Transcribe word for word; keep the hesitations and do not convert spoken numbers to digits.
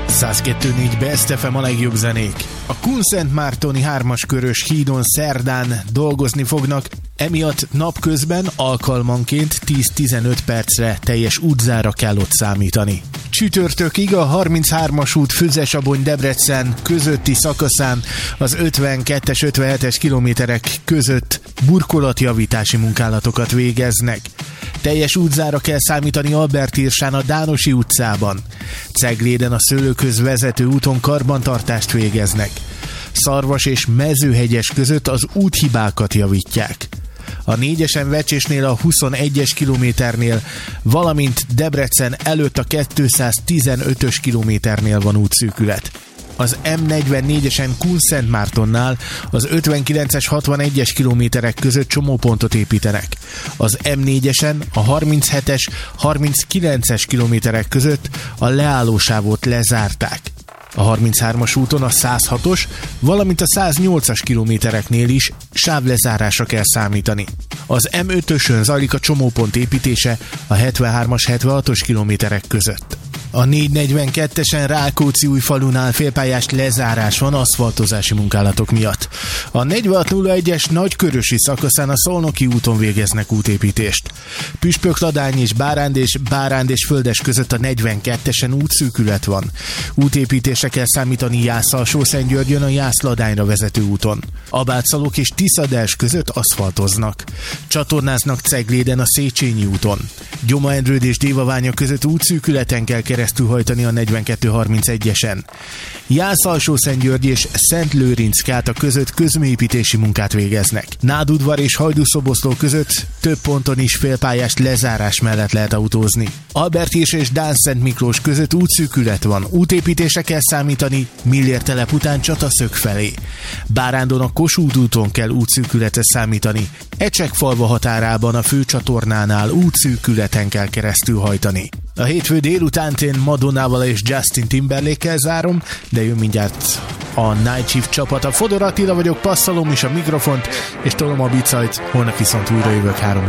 száz kettő négy Best ef em a legjobb zenék. A Kunszentmártoni hármas körös hídon szerdán dolgozni fognak, emiatt napközben alkalmanként tíz-tizenöt percre teljes útzára kell ott számítani. Csütörtökig a harminchárom út Füzesabony-Debrecen közötti szakaszán az ötvenkettes ötvenhetes kilométerek között burkolatjavítási munkálatokat végeznek. Teljes útzára kell számítani Albertirsán a Dánosi utcában. Cegléden a Szőlőkhöz vezető úton karbantartást végeznek. Szarvas és Mezőhegyes között az úthibákat javítják. A négyesen Vecsésnél a huszonegyes kilométernél, valamint Debrecen előtt a kétszáztizenötös kilométernél van útszűkület. Az em negyvennégyesen Kunszentmártonnál az ötvenkilences hatvanegyes kilométerek között csomópontot építenek. Az em négyesen a harminchetes harminckilences kilométerek között a leállósávot lezárták. A harminchármas úton a százhatos, valamint a száznyolcas kilométereknél is sávlezárásra kell számítani. Az em ötösön zajlik a csomópont építése a hetvenhármas hetvenhatos kilométerek között. A négyszáznegyvenkettesen Rákóczi-Újfalunál félpályás lezárás van aszfaltozási munkálatok miatt. A negyvenhat nulla egyes nagykörösi szakaszán a Szolnoki úton végeznek útépítést. Püspökladány és Báránd és Báránd és Földes között a negyvenkettesen útszűkület van. Útépítésre kell számítani Jász-Alsó-Szentgyörgyön a Jász-Ladányra vezető úton. Abátszalok és Tiszadels között aszfaltoznak. Csatornáznak Cegléden a Széchenyi úton. Gyoma-Endrőd és Dévaványa között útszűkületen kell keresztülhajtani a negyvenkettő harmincegyesen. Jász-Alsó-Szentgyörgy és Szentlőrinc-Káta között közműépítési munkát végeznek. Nádudvar és Hajdú-Szoboszló között több ponton is félpályás lezárás mellett lehet autózni. Albertirs és Dánszent Miklós között útszűkület van. Útépítésre kell számítani Millér telep után Csataszög felé. Bárándon a Kossuth úton kell útszűkületre számítani. Ecsekfalva határában a főcsatornánál útszűkületen kell keresztülhajtani. A hétfő délutánt én Madonnával és Justin Timberlake-kel zárom, de jön mindjárt a Night Shift csapat. A Fodor Attila vagyok, passzolom is a mikrofont, és tolom a bicajt, holnap viszont újra jövök három